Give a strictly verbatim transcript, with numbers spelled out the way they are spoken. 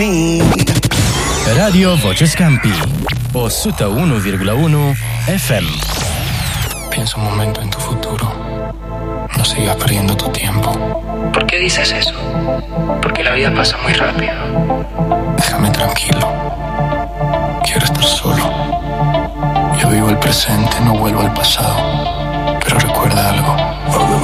Radio Voce Scampi o sută unu virgulă unu F M. Piensa un momento en tu futuro. No sigas perdiendo tu tiempo. ¿Por qué dices eso? Porque la vida pasa muy rápido. Déjame tranquilo. Quiero estar solo. Yo vivo el presente, no vuelvo al pasado. Pero recuerda algo.